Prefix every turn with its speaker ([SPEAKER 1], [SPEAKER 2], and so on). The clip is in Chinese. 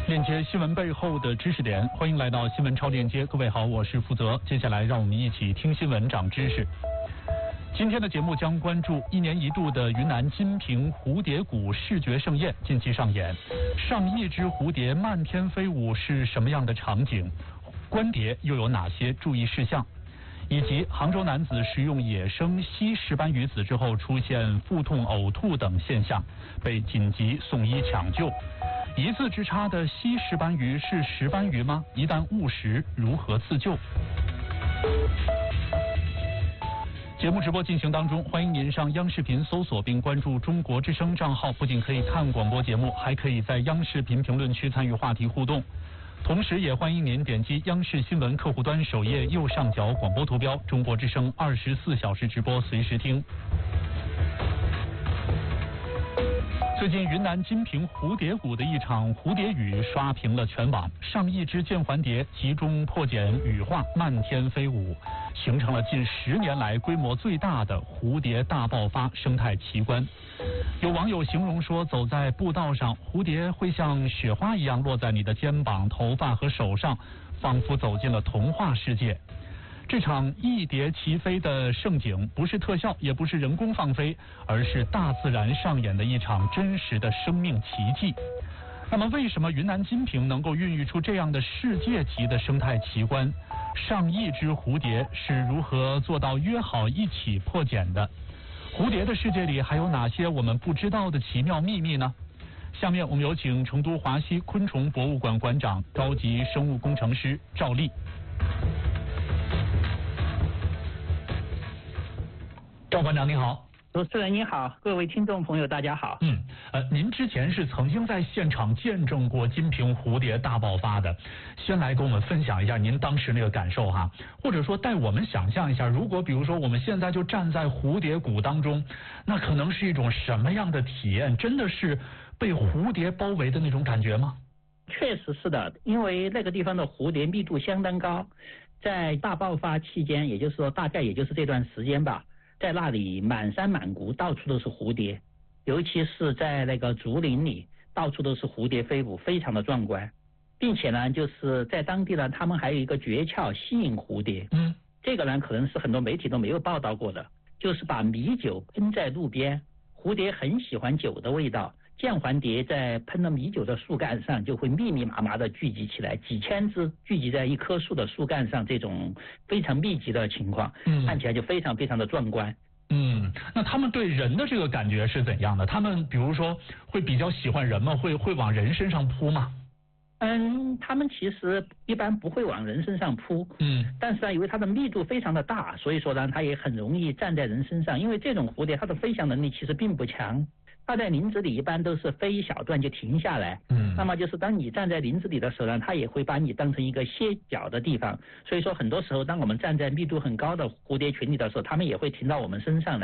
[SPEAKER 1] 链接新闻背后的知识点，欢迎来到新闻超链接。各位好，我是负责。接下来让我们一起听新闻长知识。今天的节目将关注1年1度的云南金屏蝴蝶谷视觉盛宴近期上演，上亿只蝴蝶漫天飞舞是什么样的场景？观蝶又有哪些注意事项？以及杭州男子食用野生西石斑鱼子之后出现腹痛、呕吐等现象，被紧急送医抢救。一字之差的西石斑鱼是石斑鱼吗？一旦误食，如何自救？节目直播进行当中，欢迎您上央视频搜索并关注中国之声账号，不仅可以看广播节目，还可以在央视频评论区参与话题互动。同时也欢迎您点击央视新闻客户端首页右上角广播图标，中国之声24小时直播随时听。最近云南金屏蝴蝶谷的一场蝴蝶雨刷屏了全网，上亿只键环蝶集中破茧羽化，漫天飞舞，形成了近10年来规模最大的蝴蝶大爆发生态奇观。有网友形容说，走在步道上，蝴蝶会像雪花一样落在你的肩膀、头发和手上，仿佛走进了童话世界。这场一蝶齐飞的盛景，不是特效，也不是人工放飞，而是大自然上演的一场真实的生命奇迹。那么，为什么云南金屏能够孕育出这样的世界级的生态奇观？上亿只蝴蝶是如何做到约好一起破茧的？蝴蝶的世界里还有哪些我们不知道的奇妙秘密呢？下面我们有请成都华西昆虫博物馆馆长、高级生物工程师赵丽。赵馆长您好。
[SPEAKER 2] 主持人您好，各位听众朋友大家好。
[SPEAKER 1] 您之前是曾经在现场见证过金屏蝴蝶大爆发的，先来跟我们分享一下您当时那个感受哈，或者说带我们想象一下，如果比如说我们现在就站在蝴蝶谷当中，那可能是一种什么样的体验？真的是被蝴蝶包围的那种感觉吗？
[SPEAKER 2] 确实是的，因为那个地方的蝴蝶密度相当高，在大爆发期间，也就是说大概也就是这段时间吧，在那里满山满谷到处都是蝴蝶，尤其是在那个竹林里，到处都是蝴蝶飞舞，非常的壮观。并且呢，就是在当地呢，他们还有一个诀窍吸引蝴蝶。这个呢，可能是很多媒体都没有报道过的，就是把米酒喷在路边，蝴蝶很喜欢酒的味道。键环蝶在喷了米酒的树干上，就会密密麻麻的聚集起来，几千只聚集在一棵树的树干上，这种非常密集的情况，看起来就非常非常的壮观。
[SPEAKER 1] 那他们对人的这个感觉是怎样的？他们比如说会比较喜欢人吗？会往人身上扑吗？
[SPEAKER 2] 他们其实一般不会往人身上扑，但是呢，因为它的密度非常的大，所以说呢，它也很容易站在人身上。因为这种蝴蝶它的飞翔能力其实并不强，它在林子里一般都是飞一小段就停下来。那么就是当你站在林子里的时候呢，它也会把你当成一个歇脚的地方。所以说很多时候，当我们站在密度很高的蝴蝶群里的时候，它们也会停到我们身上来。